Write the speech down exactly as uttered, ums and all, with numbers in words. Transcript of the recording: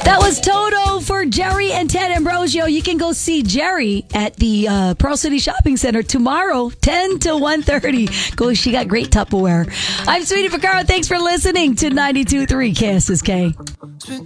That was Toto for Jerry and Ted Ambrosio. You can go see Jerry at the uh, Pearl City Shopping Center tomorrow, ten to one thirty. Go, she got great Tupperware. I'm Sweetie Vaccaro. Thanks for listening to ninety-two point three K S S K.